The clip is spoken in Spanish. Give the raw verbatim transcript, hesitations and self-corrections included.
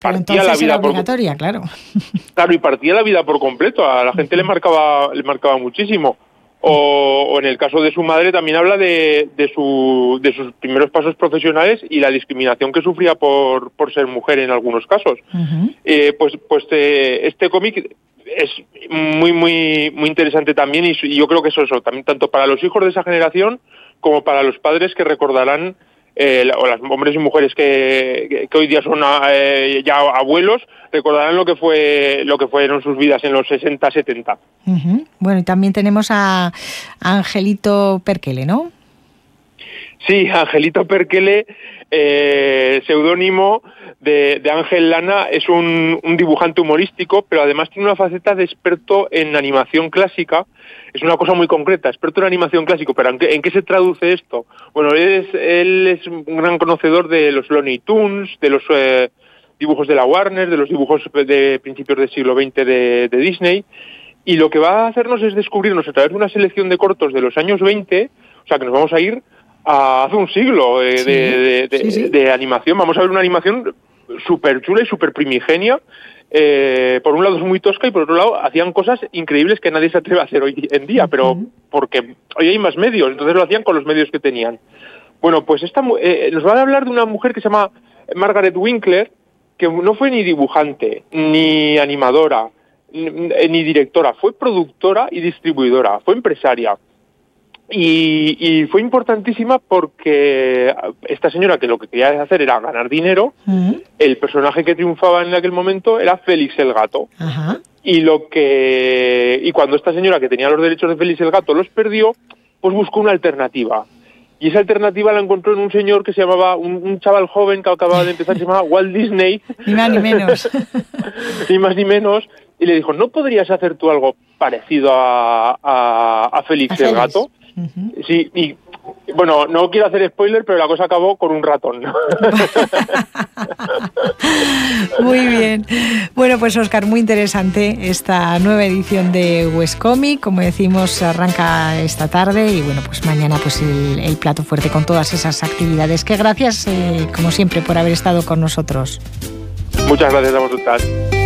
Pero partía la vida era obligatoria, por... claro. Claro, y partía la vida por completo, a la gente uh-huh. le marcaba le marcaba muchísimo. O, o en el caso de su madre también habla de, de, su, de sus primeros pasos profesionales y la discriminación que sufría por, por ser mujer en algunos casos. Uh-huh. Eh, pues pues eh, este cómic es muy muy muy interesante también y, y yo creo que eso, eso también tanto para los hijos de esa generación como para los padres que recordarán Eh, o las hombres y mujeres que, que, que hoy día son eh, ya abuelos recordarán lo que fue lo que fueron sus vidas en los sesenta, setenta. Uh-huh. Bueno, y también tenemos a Angelito Perquele, ¿no? Sí, Angelito Perquele, eh, seudónimo de, de Ángel Lana, es un, un dibujante humorístico, pero además tiene una faceta de experto en animación clásica. Es una cosa muy concreta, experto en animación clásico, pero ¿en qué, en qué se traduce esto? Bueno, él es, él es un gran conocedor de los Looney Tunes, de los eh, dibujos de la Warner, de los dibujos de principios del siglo veinte de, de Disney, y lo que va a hacernos es descubrirnos a través de una selección de cortos de los años veinte, o sea que nos vamos a ir a hace un siglo eh, sí, de, de, de, sí, sí. de animación. Vamos a ver una animación súper chula y súper primigenia. Eh, por un lado es muy tosca y por otro lado hacían cosas increíbles que nadie se atreve a hacer hoy en día, pero uh-huh. porque hoy hay más medios, entonces lo hacían con los medios que tenían. Bueno, pues esta eh, nos va a hablar de una mujer que se llama Margaret Winkler, que no fue ni dibujante, ni animadora, ni, ni directora, fue productora y distribuidora, fue empresaria. Y, y fue importantísima porque esta señora, que lo que quería hacer era ganar dinero, uh-huh. el personaje que triunfaba en aquel momento era Félix el Gato. Uh-huh. Y lo que y cuando esta señora, que tenía los derechos de Félix el Gato, los perdió, pues buscó una alternativa. Y esa alternativa la encontró en un señor que se llamaba, un, un chaval joven que acababa de empezar, se llamaba Walt Disney. Ni más ni menos. Ni más ni menos. Y le dijo, ¿no podrías hacer tú algo parecido a, a, a Félix el Gato? Uh-huh. Sí, y bueno, no quiero hacer spoiler, pero la cosa acabó con un ratón. Muy bien. Bueno, pues Óscar, muy interesante esta nueva edición de Wescomic. Como decimos, arranca esta tarde y bueno, pues mañana pues el, el plato fuerte con todas esas actividades. Que gracias, eh, como siempre, por haber estado con nosotros. Muchas gracias a vosotras.